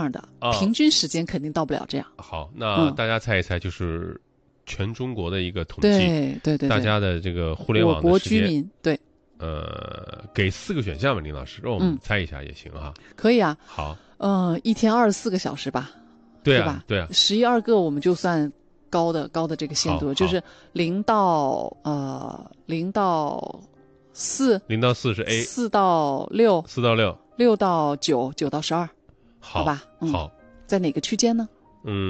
样的，平均时间肯定到不了这样。 好，那大家猜一猜，就是全中国的一个统计，对， 大家的这个互联网的时间， 我国居民，对， 给4个选项吧，林老师，让我们猜一下也行哈。 可以啊。 好， 一天24个小时吧， 对吧？ 对啊 ，11、2个我们就算高的这个限度，就是0到4， 0到4是 A， 4到6， 4到6， 6到9， 9到12，好吧？ 好， 在哪个区间呢？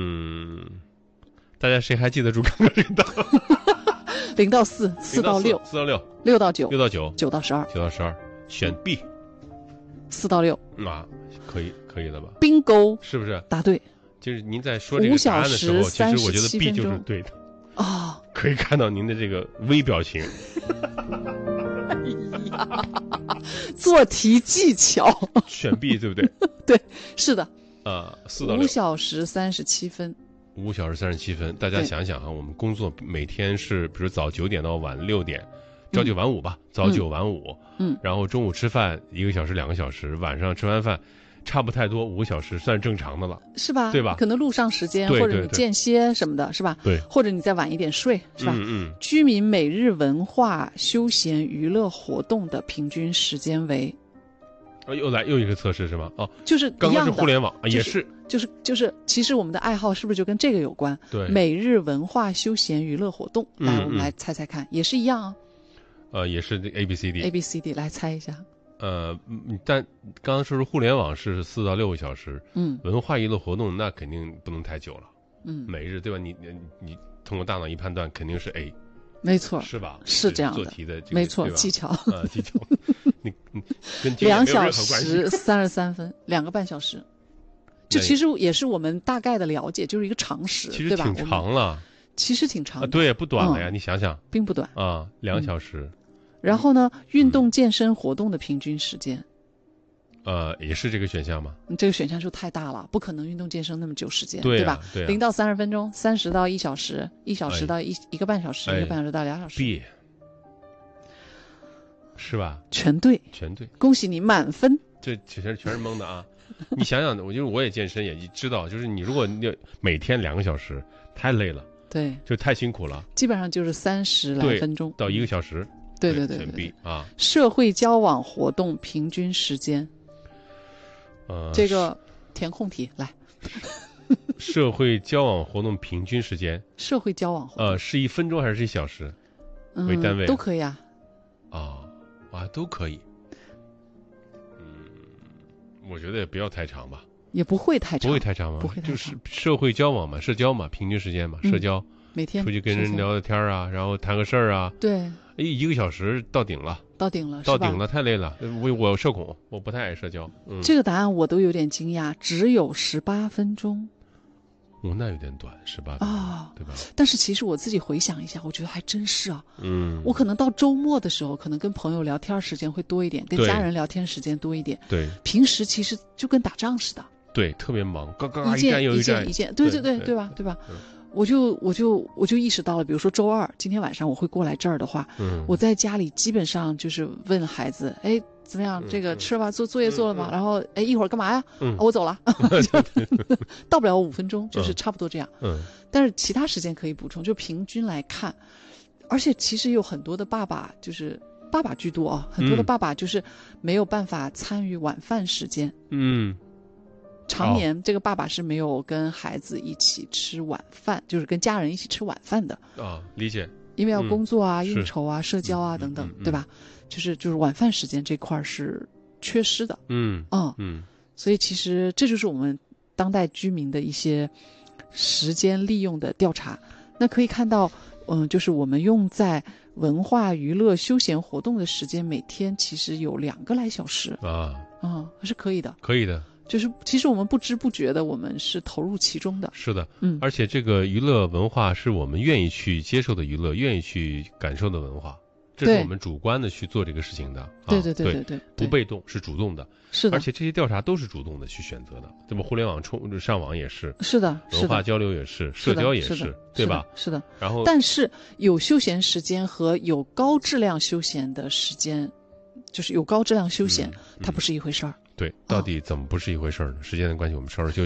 大家谁还记得住刚刚这个档 ？0到4， 4到6， 4到6， 6到9， 6到9， 9到12， 9到12，选 B， 4到6， 可以了吧 ？Bingo， 是不是？ 答对。 就是您在说这个答案的时候，其实我觉得 B 就是对的啊， 可以看到您的这个微表情。 哎呀，做题技巧， 选 B 对不对？ 对，是的。 4到6， 5小时37分。 5小时37分，大家想想哈，我们工作每天是，比如早9点到晚6点，朝9晚5吧，早9晚5，然后中午吃饭1个小时2个小时，晚上吃完饭。差不太多5个小时算正常的了， 是吧？ 对吧？ 可能路上时间，或者你间歇什么的，是吧？ 对， 或者你再晚一点睡，是吧？居民每日文化、休闲、娱乐活动的平均时间为， 又一个测试是吗？ 就是刚刚是互联网，也是， 就是，其实我们的爱好是不是就跟这个有关？ 对， 每日文化、休闲、娱乐活动，来，我们来猜猜看，也是一样啊。 也是 A B C D， 来猜一下。 但刚刚说是互联网是4到6个小时，文化娱乐活动那肯定不能太久了，每日对吧？你通过大脑一判断肯定是 A， 没错， 是吧？ 是这样的， 做题的没错，技巧技巧，你跟 2小时33分，2个半小时，就其实也是我们大概的了解，就是一个常识， 其实挺长了， 其实挺长的， 对，不短了呀，你想想， 并不短啊，2小时。 然后呢，运动健身活动的平均时间， 也是这个选项吗？ 这个选项就太大了，不可能运动健身那么久时间， 对吧？0到30分钟，30到1小时，1小时到1个半小时，1个半小时到2小时。 B， 是吧？ 全对，恭喜你满分。 这其实全是蒙的啊！你想想，我也健身，也知道，就是你如果每天2个小时，太累了， 对， 就太辛苦了。 基本上就是30来分钟到1个小时。 对， 选 B 啊。 社会交往活动平均时间，这个填空题来。 社会交往活动平均时间， 社会交往活动是1分钟还是1小时为单位？ 都可以啊。 都可以。我觉得也不要太长吧。 也不会太长。 不会太长吗？ 不会太长。 就是社会交往嘛，社交嘛，平均时间嘛，社交。 每天出去跟人聊聊天啊，然后谈个事儿啊。 对。 1个小时到顶了，太累了。我社恐，我不太爱社交。 这个答案我都有点惊讶，只有18分钟。 那有点短，18分钟对吧？ 但是其实我自己回想一下，我觉得还真是啊。我可能到周末的时候，可能跟朋友聊天时间会多一点，跟家人聊天时间多一点。 对。 平时其实就跟打仗似的。 对，特别忙，嘎嘎一战又一战。对吧？我就意识到了，比如说周2今天晚上我会过来这儿的话，我在家里基本上就是问孩子，哎，怎么样？这个吃了吧？作业做了吗？然后哎，一会儿干嘛呀？我走了，到不了5分钟，就是差不多这样。但是其他时间可以补充，就平均来看，而且其实有很多的爸爸就是爸爸居多啊，很多的爸爸就是没有办法参与晚饭时间。常年这个爸爸是没有跟孩子一起吃晚饭，就是跟家人一起吃晚饭的。 理解。因为要工作啊、应酬啊、社交啊等等，对吧？就是晚饭时间这块是缺失的。所以其实这就是我们当代居民的一些时间利用的调查。那可以看到，就是我们用在文化娱乐休闲活动的时间，每天其实有2个来小时是可以的。可以的。就是其实我们不知不觉的，我们是投入其中的。是的，而且这个娱乐文化是我们愿意去接受的娱乐，愿意去感受的文化，这是我们主观的去做这个事情的。对，不被动，是主动的。是的，而且这些调查都是主动的去选择的，对吧？互联网上网也是。是的，文化交流也是，社交也是，对吧？是的。然后，但是有休闲时间和有高质量休闲的时间，就是有高质量休闲，它不是一回事儿。对，到底怎么不是一回事儿呢？时间的关系，我们稍事休息。